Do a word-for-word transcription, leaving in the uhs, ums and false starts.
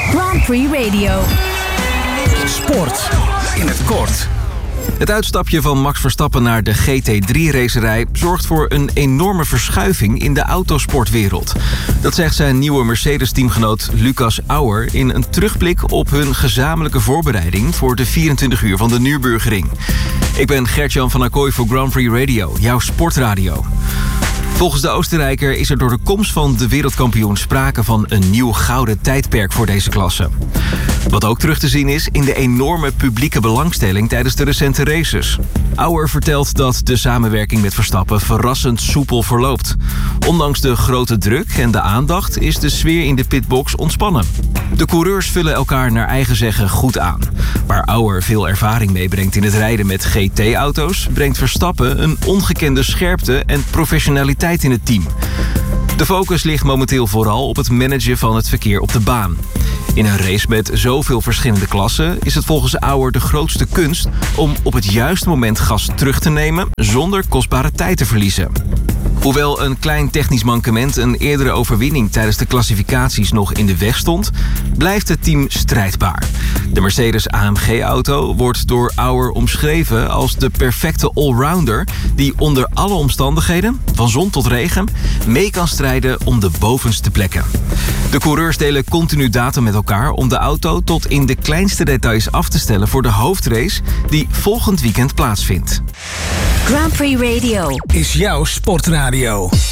Grand Prix Radio. Sport in het kort. Het uitstapje van Max Verstappen naar de G T drie racerij zorgt voor een enorme verschuiving in de autosportwereld. Dat zegt zijn nieuwe Mercedes-teamgenoot Lucas Auer in een terugblik op hun gezamenlijke voorbereiding voor de vierentwintig uur van de Nürburgring. Ik ben Gert-Jan van Acquoy voor Grand Prix Radio, jouw sportradio. Volgens de Oostenrijker is er door de komst van de wereldkampioen sprake van een nieuw gouden tijdperk voor deze klasse. Wat ook terug te zien is in de enorme publieke belangstelling tijdens de recente races. Auer vertelt dat de samenwerking met Verstappen verrassend soepel verloopt. Ondanks de grote druk en de aandacht is de sfeer in de pitbox ontspannen. De coureurs vullen elkaar naar eigen zeggen goed aan. Waar Auer veel ervaring meebrengt in het rijden met G T-auto's... brengt Verstappen een ongekende scherpte en professionaliteit in het team. De focus ligt momenteel vooral op het managen van het verkeer op de baan. In een race met zoveel verschillende klassen is het volgens Auer de grootste kunst om op het juiste moment gas terug te nemen zonder kostbare tijd te verliezen. Hoewel een klein technisch mankement een eerdere overwinning tijdens de klassificaties nog in de weg stond, blijft het team strijdbaar. De Mercedes A M G-auto wordt door Auer omschreven als de perfecte allrounder die onder alle omstandigheden, van zon tot regen, mee kan strijden om de bovenste plekken. De coureurs delen continu data met elkaar om de auto tot in de kleinste details af te stellen voor de hoofdrace die volgend weekend plaatsvindt. Grand Prix Radio Is jouw sportradio.